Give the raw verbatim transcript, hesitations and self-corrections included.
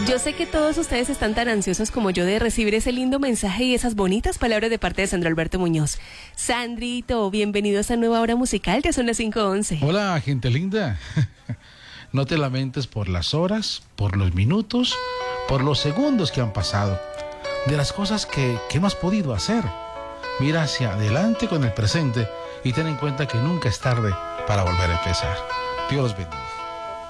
Yo sé que todos ustedes están tan ansiosos como yo de recibir ese lindo mensaje y esas bonitas palabras de parte de Sandro Alberto Muñoz. Sandrito, bienvenido a esta nueva hora musical, ya son las cinco once. Hola, gente linda. No te lamentes por las horas, por los minutos, por los segundos que han pasado, de las cosas que, que no has podido hacer. Mira hacia adelante con el presente y ten en cuenta que nunca es tarde para volver a empezar. Dios los bendiga.